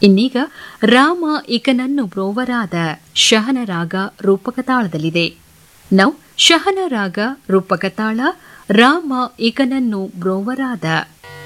ಇನ್ನೀಗ ರಾಮ ಇಕನನ್ನು ಬ್ರೋವರಾದ ಶಹನ ರಾಗ ರೂಪಕ ತಾಳದಲ್ಲಿದೆ. ನಾವು ಶಹನ ರಾಗ ರೂಪಕ ತಾಳ ರಾಮ ಇಕನನ್ನು ಬ್ರೋವರಾದ.